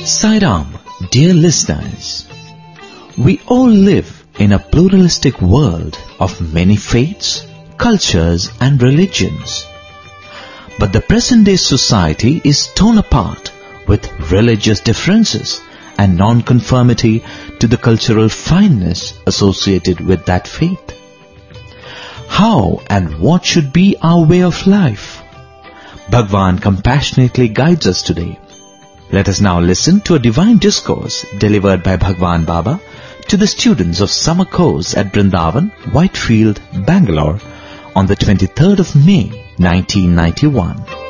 Sai Ram, dear listeners, we all live in a pluralistic world of many faiths, cultures and religions. But the present-day society is torn apart with religious differences and non-conformity to the cultural fineness associated with that faith. How and what should be our way of life? Bhagwan compassionately guides us today. Let us now listen to a divine discourse delivered by Bhagwan Baba to the students of summer course at Brindavan, Whitefield, Bangalore on the 23rd of May, 1991.